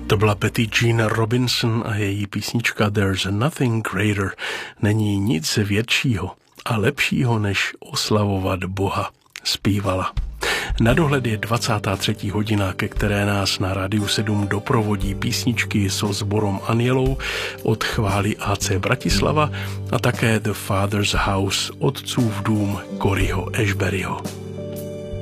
To byla Betty Jean Robinson a její písnička There's Nothing Greater. Není nic většího a lepšího, než oslavovat Boha, zpívala. Na dohled je 23. hodina, ke které nás na Rádiu 7 doprovodí písničky so sborom Anielou od chvály AC Bratislava a také The Father's House, otcův dům Coryho Ashburyho.